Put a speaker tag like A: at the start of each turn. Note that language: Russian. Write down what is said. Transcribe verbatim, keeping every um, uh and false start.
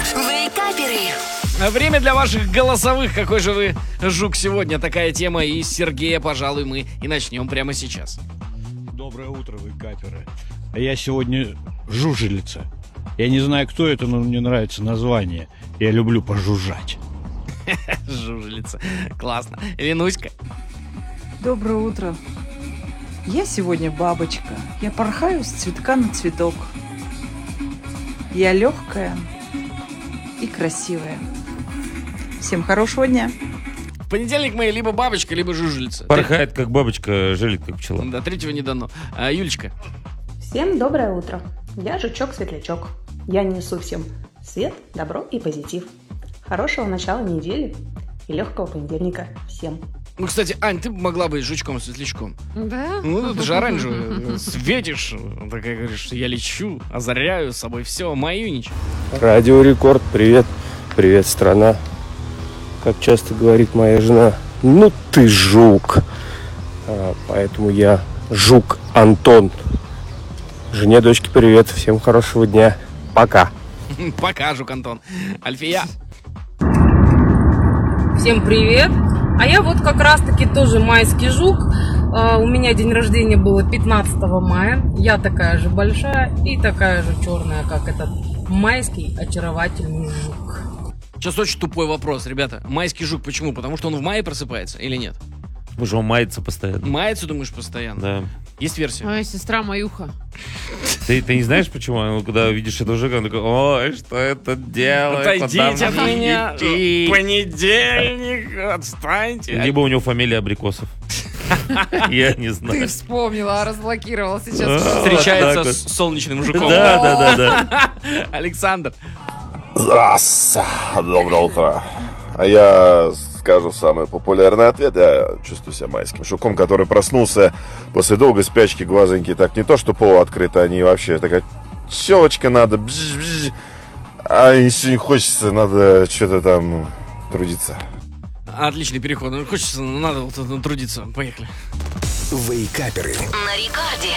A: Вейкаперы.
B: Время для ваших голосовых. Какой же вы жук сегодня? Такая тема. И с Сергея, пожалуй, мы и начнем прямо сейчас.
C: Доброе утро, вы каперы. А я сегодня жужелица. Я не знаю, кто это, но мне нравится название. Я люблю пожужжать.
B: Жужелица. Классно. Ленуська.
D: Доброе утро. Я сегодня бабочка. Я порхаю с цветка на цветок. Я легкая и красивая. Всем хорошего дня.
B: В понедельник мы либо бабочка, либо жужелица.
E: Порхает как бабочка, жилит как пчела.
B: Да, третьего не дано. А, Юлечка.
F: Всем доброе утро. Я жучок-светлячок. Я несу всем свет, добро и позитив. Хорошего начала недели и легкого понедельника всем.
B: Ну, кстати, Ань, ты могла быть жучком-светлячком.
G: Да?
B: Ну, ты же оранжевый. Светишь, такая говоришь, что я лечу, озаряю собой все, мою ничего.
H: Радио Рекорд, привет. Привет, страна. Как часто говорит моя жена, ну ты жук. А, поэтому я жук Антон. Жене, дочке привет. Всем хорошего дня. Пока.
B: Пока, жук Антон. Альфия.
I: Всем привет! А я вот как раз-таки тоже майский жук. Uh, у меня день рождения было пятнадцатого мая. Я такая же большая и такая же черная, как этот майский очаровательный жук.
B: Сейчас очень тупой вопрос, ребята. Майский жук почему? Потому что он в мае просыпается или нет?
E: Потому что он мается постоянно.
B: Мается, думаешь, постоянно?
E: Да.
B: Есть версия?
G: Моя сестра Маюха.
E: Ты, ты не знаешь почему? Ну, когда видишь этого жука, он такой, ой, что это делает?
B: Отойдите от
E: Куда мне
B: меня.
E: идти?»
B: Понедельник, отстаньте.
E: Либо у него фамилия Абрикосов. Я не
G: Ты
E: знаю.
G: вспомнила, разблокировала сейчас.
E: А.
B: Встречается
E: Вот так
B: с солнечным жуком.
E: Да, да, да, да.
B: Александр.
J: Здравствуйте, доброе утро. А я скажу самый популярный ответ. Я чувствую себя майским жуком, который проснулся после долгой спячки, глазоньки так не то, что полуоткрыто, они вообще такая щелочка надо, бж-бж, а если не хочется, надо что-то там трудиться.
B: Отличный переход. Ну, хочется, надо вот, трудиться. Поехали.
A: Вейкаперы. На рекорде.